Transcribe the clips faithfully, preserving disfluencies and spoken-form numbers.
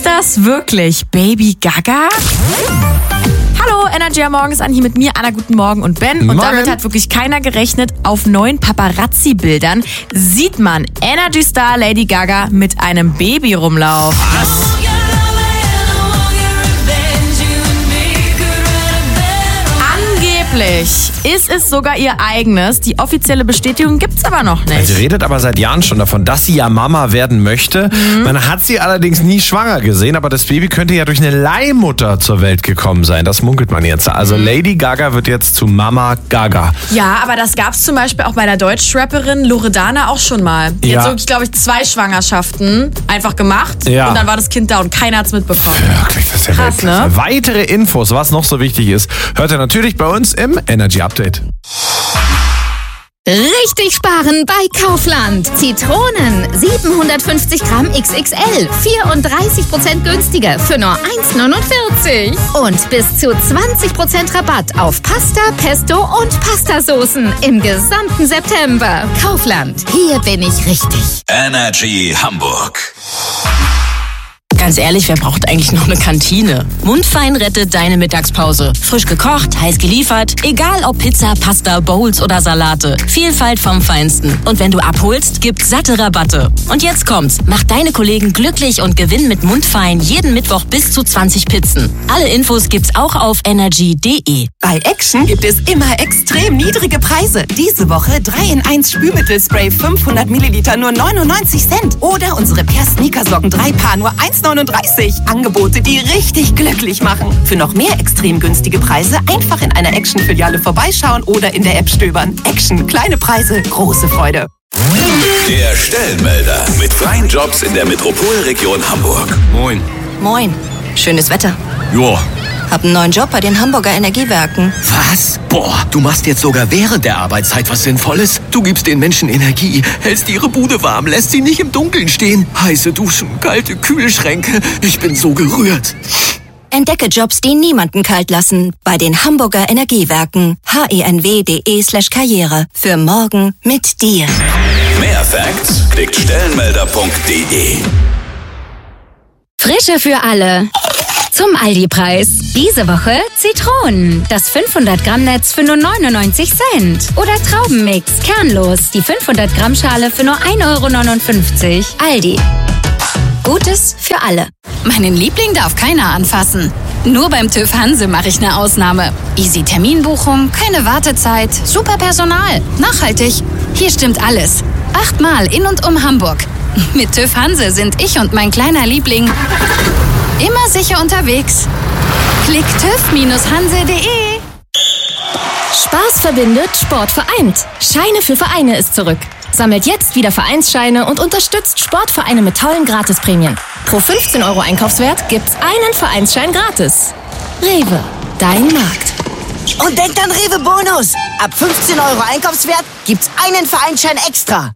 Ist das wirklich Baby Gaga? Hallo, Energy am Morgen ist an, hier mit mir, Anna, guten Morgen und Ben. Und Morgen. damit hat wirklich keiner gerechnet. Auf neuen Paparazzi-Bildern sieht man Energy-Star Lady Gaga mit einem Baby rumlaufen. Was? Ist es sogar ihr eigenes. Die offizielle Bestätigung gibt's aber noch nicht. Sie redet aber seit Jahren schon davon, dass sie ja Mama werden möchte. Mhm. Man hat sie allerdings nie schwanger gesehen, aber das Baby könnte ja durch eine Leihmutter zur Welt gekommen sein. Das munkelt man jetzt. Also Lady Gaga wird jetzt zu Mama Gaga. Ja, aber das gab's zum Beispiel auch bei der Deutschrapperin Loredana auch schon mal. Die ja. hat so, glaube ich, zwei Schwangerschaften einfach gemacht. Ja. Und dann war das Kind da und keiner hat's mitbekommen. Wirklich, das ist ja krass, ne? Weitere Infos, was noch so wichtig ist, hört ihr natürlich bei uns im Energy Update. Richtig sparen bei Kaufland. Zitronen siebenhundertfünfzig Gramm X X L, vierunddreißig Prozent günstiger für nur eins neunundvierzig. Und bis zu zwanzig Prozent Rabatt auf Pasta, Pesto und Pastasoßen im gesamten September. Kaufland, hier bin ich richtig. Energy Hamburg. Ganz ehrlich, wer braucht eigentlich noch eine Kantine? Mundfein rettet deine Mittagspause. Frisch gekocht, heiß geliefert. Egal ob Pizza, Pasta, Bowls oder Salate. Vielfalt vom Feinsten. Und wenn du abholst, gibt's satte Rabatte. Und jetzt kommt's. Mach deine Kollegen glücklich und gewinn mit Mundfein jeden Mittwoch bis zu zwanzig Pizzen. Alle Infos gibt's auch auf energy punkt de. Bei Action gibt es immer extrem niedrige Preise. Diese Woche drei in eins Spülmittelspray fünfhundert Milliliter nur neunundneunzig Cent. Oder unsere Per Sneakersocken drei Paar nur eins neununddreißig. Angebote, die richtig glücklich machen. Für noch mehr extrem günstige Preise einfach in einer Action-Filiale vorbeischauen oder in der App stöbern. Action, kleine Preise, große Freude. Der Stellenmelder mit freien Jobs in der Metropolregion Hamburg. Moin. Moin. Schönes Wetter. Joa. Hab einen neuen Job bei den Hamburger Energiewerken. Was? Boah, du machst jetzt sogar während der Arbeitszeit was Sinnvolles. Du gibst den Menschen Energie, hältst ihre Bude warm, lässt sie nicht im Dunkeln stehen. Heiße Duschen, kalte Kühlschränke. Ich bin so gerührt. Entdecke Jobs, die niemanden kalt lassen. Bei den Hamburger Energiewerken. henw.de slash karriere. Für morgen mit dir. Mehr Facts klickt stellenmelder punkt de. Frische für alle. Zum Aldi-Preis. Diese Woche Zitronen. Das fünfhundert Gramm Netz für nur neunundneunzig Cent. Oder Traubenmix, kernlos. Die fünfhundert Gramm Schale für nur ein Euro neunundfünfzig. Aldi. Gutes für alle. Meinen Liebling darf keiner anfassen. Nur beim TÜV Hanse mache ich eine Ausnahme. Easy Terminbuchung, keine Wartezeit, super Personal, nachhaltig. Hier stimmt alles. Achtmal in und um Hamburg. Mit TÜV Hanse sind ich und mein kleiner Liebling immer sicher unterwegs. Klick tüv hanse punkt de. Spaß verbindet, Sport vereint. Scheine für Vereine ist zurück. Sammelt jetzt wieder Vereinsscheine und unterstützt Sportvereine mit tollen Gratisprämien. Pro fünfzehn Euro Einkaufswert gibt's einen Vereinsschein gratis. Rewe, dein Markt. Und denkt an Rewe Bonus. Ab fünfzehn Euro Einkaufswert gibt's einen Vereinsschein extra.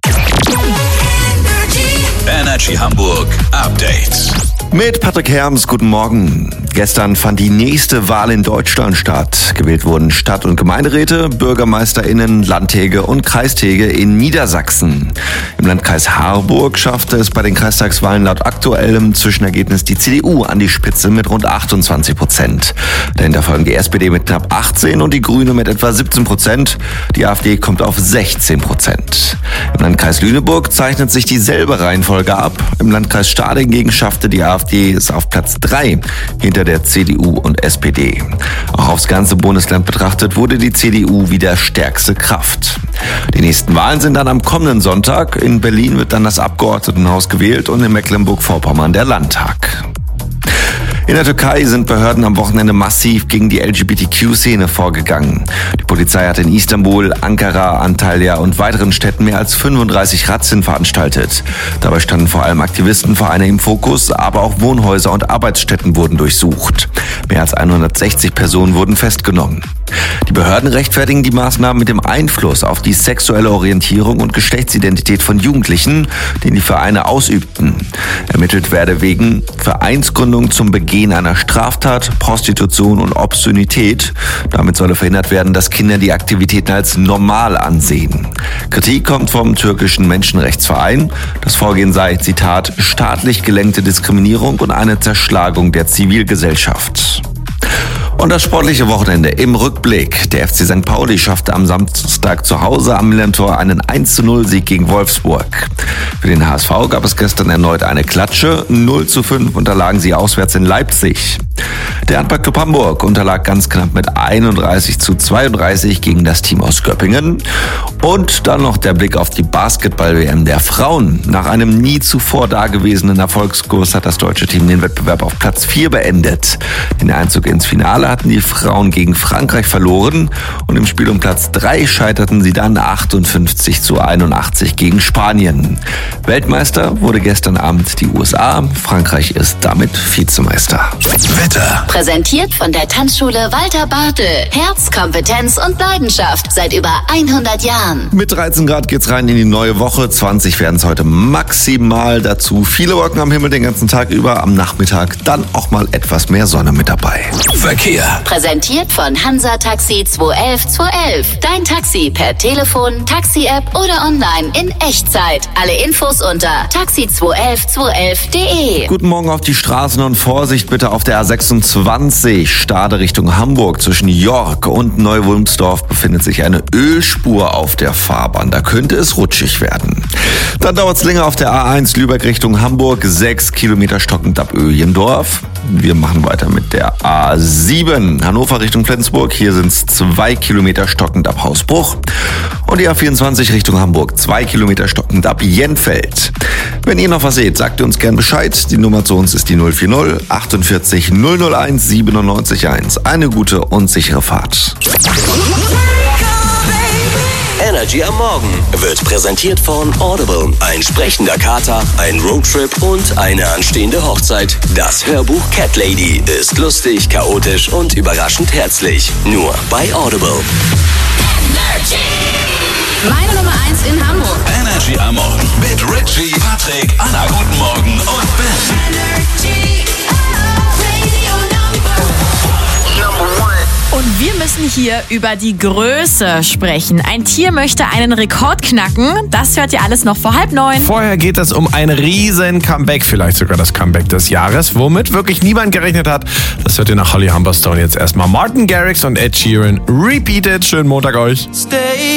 Energy Hamburg Update. Mit Patrick Herms, guten Morgen. Gestern fand die nächste Wahl in Deutschland statt. Gewählt wurden Stadt- und Gemeinderäte, BürgermeisterInnen, Landtäge und Kreistäge in Niedersachsen. Im Landkreis Harburg schaffte es bei den Kreistagswahlen laut aktuellem Zwischenergebnis die C D U an die Spitze mit rund achtundzwanzig Prozent. Dahinter folgen die S P D mit knapp achtzehn und die Grüne mit etwa siebzehn Prozent. Die AfD kommt auf sechzehn Prozent. Im Landkreis Lüneburg zeichnet sich dieselbe Reihenfolge ab. Im Landkreis Stade hingegen schaffte die AfD es auf Platz drei hinter der C D U und S P D. Auch aufs ganze Bundesland betrachtet wurde die C D U wieder stärkste Kraft. Die nächsten Wahlen sind dann am kommenden Sonntag. In Berlin wird dann das Abgeordnetenhaus gewählt und in Mecklenburg-Vorpommern der Landtag. In der Türkei sind Behörden am Wochenende massiv gegen die L G B T Q-Szene vorgegangen. Die Polizei hat in Istanbul, Ankara, Antalya und weiteren Städten mehr als fünfunddreißig Razzien veranstaltet. Dabei standen vor allem Aktivistenvereine im Fokus, aber auch Wohnhäuser und Arbeitsstätten wurden durchsucht. Mehr als hundertsechzig Personen wurden festgenommen. Die Behörden rechtfertigen die Maßnahmen mit dem Einfluss auf die sexuelle Orientierung und Geschlechtsidentität von Jugendlichen, den die Vereine ausübten. Ermittelt werde wegen Vereinsgründung zum Begehen einer Straftat, Prostitution und Obszönität. Damit solle verhindert werden, dass Kinder die Aktivitäten als normal ansehen. Kritik kommt vom türkischen Menschenrechtsverein. Das Vorgehen sei, Zitat, staatlich gelenkte Diskriminierung und eine Zerschlagung der Zivilgesellschaft. Und das sportliche Wochenende im Rückblick. Der F C Sankt Pauli schaffte am Samstag zu Hause am Millantor einen eins zu null Sieg gegen Wolfsburg. Für den H S V gab es gestern erneut eine Klatsche. null zu fünf unterlagen sie auswärts in Leipzig. Der Handballclub Hamburg unterlag ganz knapp mit einunddreißig zu zweiunddreißig gegen das Team aus Göppingen. Und dann noch der Blick auf die Basketball-W M der Frauen. Nach einem nie zuvor dagewesenen Erfolgskurs hat das deutsche Team den Wettbewerb auf Platz vier beendet. Den Einzug ins Finale hatten die Frauen gegen Frankreich verloren und im Spiel um Platz drei scheiterten sie dann achtundfünfzig zu einundachtzig gegen Spanien. Weltmeister wurde gestern Abend die U S A. Frankreich ist damit Vizemeister. Wetter. Präsentiert von der Tanzschule Walter Bartel. Herz, Kompetenz und Leidenschaft seit über hundert Jahren. Mit dreizehn Grad geht's rein in die neue Woche. zwanzig werden es heute maximal. Dazu viele Wolken am Himmel den ganzen Tag über. Am Nachmittag dann auch mal etwas mehr Sonne mit dabei. Verkehr. Präsentiert von Hansa Taxi zwei elf zwei elf. Dein Taxi per Telefon, Taxi-App oder online in Echtzeit. Alle Infos unter taxi zwei elf zwei elf punkt de. Guten Morgen auf die Straßen und Vorsicht bitte auf der A sechsundzwanzig. Stade Richtung Hamburg. Zwischen York und Neu-Wulmsdorf befindet sich eine Ölspur auf der Fahrbahn. Da könnte es rutschig werden. Dann dauert es länger auf der A eins Lübeck Richtung Hamburg. Sechs Kilometer stockend ab Öhlendorf. Wir machen weiter mit der A sieben. Hannover Richtung Flensburg. Hier sind es zwei Kilometer stockend ab Hausbruch. Und die A vierundzwanzig Richtung Hamburg. Zwei Kilometer stockend ab Jenfeld. Wenn ihr noch was seht, sagt ihr uns gern Bescheid. Die Nummer zu uns ist die null vier null achtundvierzig null null eins siebenundneunzig eins. Eine gute und sichere Fahrt. Energy am Morgen wird präsentiert von Audible. Ein sprechender Kater, ein Roadtrip und eine anstehende Hochzeit. Das Hörbuch Cat Lady ist lustig, chaotisch und überraschend herzlich. Nur bei Audible. Energy. Meine Nummer eins in Hamburg. Energy am Morgen mit Richie, Patrick, Anna, guten Morgen und Ben. Energy, Radio Number One. Und wir müssen hier über die Größe sprechen. Ein Tier möchte einen Rekord knacken. Das hört ihr alles noch vor halb neun. Vorher geht es um ein riesen Comeback, vielleicht sogar das Comeback des Jahres, womit wirklich niemand gerechnet hat. Das hört ihr nach Holly Humberstone jetzt erstmal. Martin Garrix und Ed Sheeran. Repeat it. Schönen Montag euch. Stay